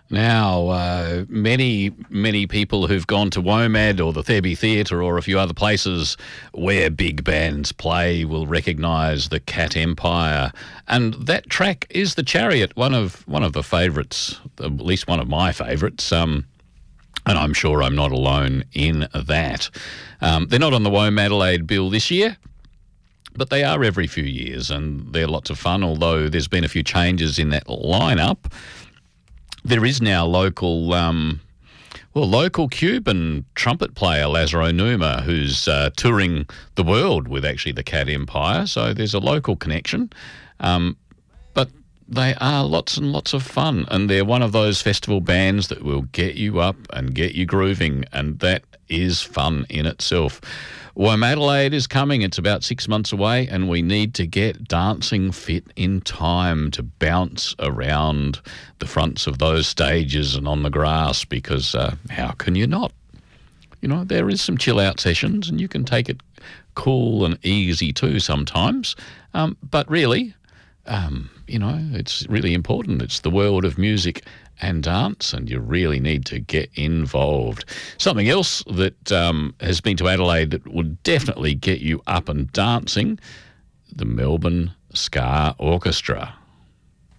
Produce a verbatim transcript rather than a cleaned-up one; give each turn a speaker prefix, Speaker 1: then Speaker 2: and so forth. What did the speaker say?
Speaker 1: Now, uh, many, many people who've gone to WOMAD or the Thurby Theatre or a few other places where big bands play will recognise the Cat Empire. And that track is The Chariot, one of one of the favourites, at least one of my favourites. Um, and I'm sure I'm not alone in that. Um, they're not on the WOMAD Adelaide bill this year, but they are every few years, and they're lots of fun, although there's been a few changes in that lineup. There is now local, um, well, local Cuban trumpet player Lazaro Numa, who's uh, touring the world with actually the Cat Empire. So there's a local connection, um, but they are lots and lots of fun, and they're one of those festival bands that will get you up and get you grooving, and that is fun in itself. WOMAD Adelaide is coming. It's about six months away, and we need to get dancing fit in time to bounce around the fronts of those stages and on the grass, because uh, how can you not? You know, there is some chill-out sessions, and you can take it cool and easy too sometimes. Um, but really, um, you know, it's really important. It's the world of music and dance, and you really need to get involved. Something else that um, has been to Adelaide that would definitely get you up and dancing, the Melbourne Ska Orchestra.